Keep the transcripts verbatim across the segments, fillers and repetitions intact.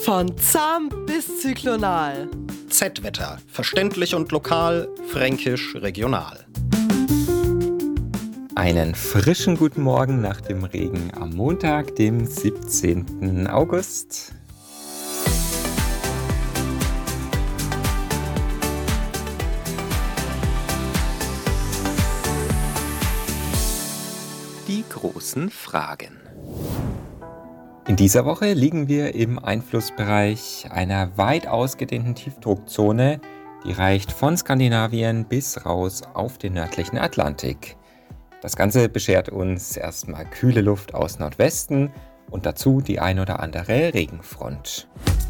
Von zahm bis zyklonal. Z-Wetter. Verständlich und lokal, fränkisch regional. Einen frischen guten Morgen nach dem Regen am Montag, dem siebzehnten August. Die großen Fragen. In dieser Woche liegen wir im Einflussbereich einer weit ausgedehnten Tiefdruckzone, die reicht von Skandinavien bis raus auf den nördlichen Atlantik. Das Ganze beschert uns erstmal kühle Luft aus Nordwesten und dazu die ein oder andere Regenfront.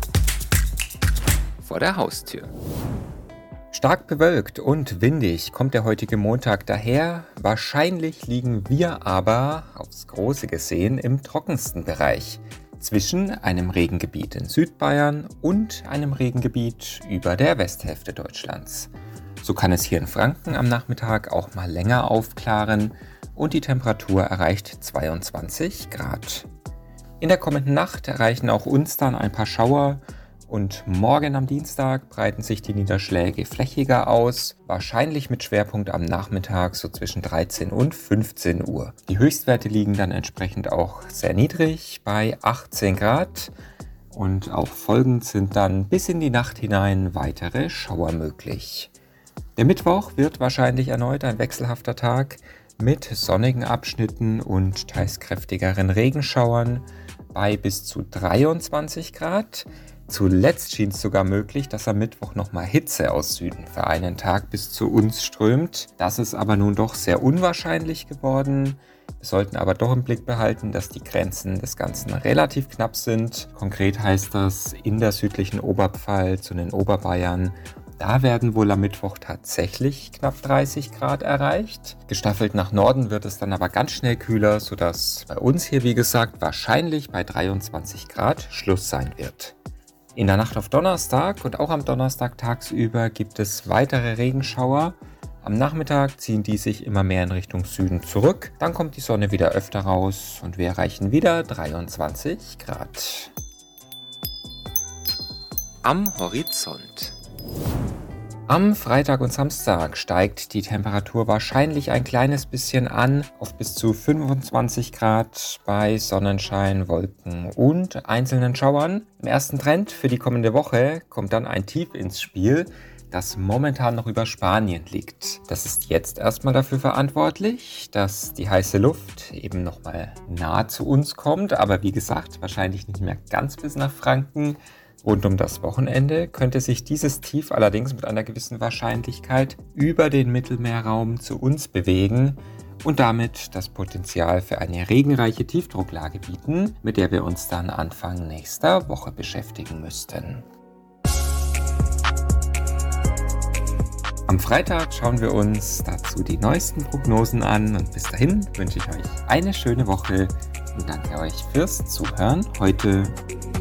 Vor der Haustür. Stark bewölkt und windig kommt der heutige Montag daher. Wahrscheinlich liegen wir aber, aufs Große gesehen, im trockensten Bereich. Zwischen einem Regengebiet in Südbayern und einem Regengebiet über der Westhälfte Deutschlands. So kann es hier in Franken am Nachmittag auch mal länger aufklaren und die Temperatur erreicht zweiundzwanzig Grad. In der kommenden Nacht erreichen auch uns dann ein paar Schauer und morgen am Dienstag breiten sich die Niederschläge flächiger aus, wahrscheinlich mit Schwerpunkt am Nachmittag so zwischen dreizehn und fünfzehn Uhr. Die Höchstwerte liegen dann entsprechend auch sehr niedrig bei achtzehn Grad und auch folgend sind dann bis in die Nacht hinein weitere Schauer möglich. Der Mittwoch wird wahrscheinlich erneut ein wechselhafter Tag mit sonnigen Abschnitten und teils kräftigeren Regenschauern bei bis zu dreiundzwanzig Grad. Zuletzt schien es sogar möglich, dass am Mittwoch nochmal Hitze aus Süden für einen Tag bis zu uns strömt. Das ist aber nun doch sehr unwahrscheinlich geworden. Wir sollten aber doch im Blick behalten, dass die Grenzen des Ganzen relativ knapp sind. Konkret heißt das in der südlichen Oberpfalz und in Oberbayern. Da werden wohl am Mittwoch tatsächlich knapp dreißig Grad erreicht. Gestaffelt nach Norden wird es dann aber ganz schnell kühler, sodass bei uns hier wie gesagt wahrscheinlich bei dreiundzwanzig Grad Schluss sein wird. In der Nacht auf Donnerstag und auch am Donnerstag tagsüber gibt es weitere Regenschauer. Am Nachmittag ziehen die sich immer mehr in Richtung Süden zurück. Dann kommt die Sonne wieder öfter raus und wir erreichen wieder dreiundzwanzig Grad. Am Horizont. Am Freitag und Samstag steigt die Temperatur wahrscheinlich ein kleines bisschen an auf bis zu fünfundzwanzig Grad bei Sonnenschein, Wolken und einzelnen Schauern. Im ersten Trend für die kommende Woche kommt dann ein Tief ins Spiel, das momentan noch über Spanien liegt. Das ist jetzt erstmal dafür verantwortlich, dass die heiße Luft eben nochmal nah zu uns kommt, aber wie gesagt, wahrscheinlich nicht mehr ganz bis nach Franken. Rund um das Wochenende könnte sich dieses Tief allerdings mit einer gewissen Wahrscheinlichkeit über den Mittelmeerraum zu uns bewegen und damit das Potenzial für eine regenreiche Tiefdrucklage bieten, mit der wir uns dann Anfang nächster Woche beschäftigen müssten. Am Freitag schauen wir uns dazu die neuesten Prognosen an und bis dahin wünsche ich euch eine schöne Woche und danke euch fürs Zuhören heute.